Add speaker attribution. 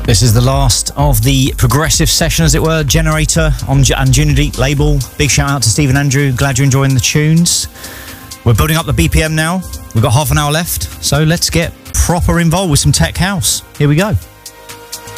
Speaker 1: This is the last of the progressive session, as it were, Generator on Anjunity label. Big shout out to Steve and Andrew. Glad you're enjoying the tunes. We're building up the BPM now. We've got half an hour left, so let's get proper involved with some tech house. Here we go.